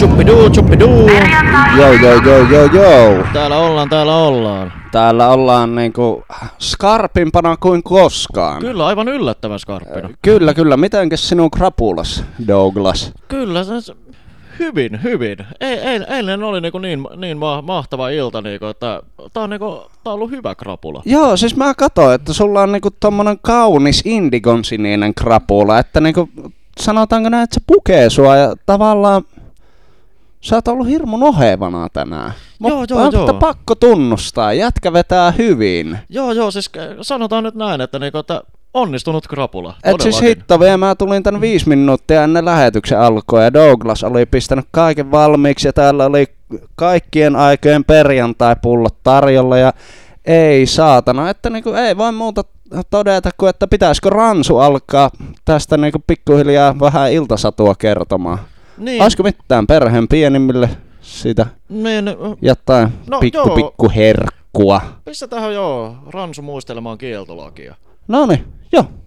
Chuppiduu. Joo. Täällä ollaan. Täällä ollaan niinku skarpimpana kuin koskaan. Kyllä, aivan yllättävän skarppina. Kyllä. Mitenkäs sinun krapulas, Douglas? Kyllä, hyvin. Eilen oli niin mahtava ilta, että tää on ollut hyvä krapula. Joo, siis mä katsoin, että sulla on niinku tommonen kaunis indigonsininen krapula, että niinku sanotaanko näin, että se pukee sua ja tavallaan sä oot ollut hirmun ohevana tänään. Joo. Pakko tunnustaa, jätkä vetää hyvin. Joo, siis sanotaan nyt näin, että onnistunut krapula. Et siis hitto vielä, mä tulin tän 5 minuuttia ennen lähetyksen alkua ja Douglas oli pistänyt kaiken valmiiksi ja täällä oli kaikkien aikojen perjantai-pullot tarjolla ja ei saatana, että ei voi muuta todeta kuin, että pitäisikö Ransu alkaa tästä pikkuhiljaa vähän iltasatua kertomaan. Niin. Olisiko mitään perheen pienimmille sitä jotain pikku herkkua? Pistä tähän Ransu muistelemaan kieltolakia. Noniin, joo.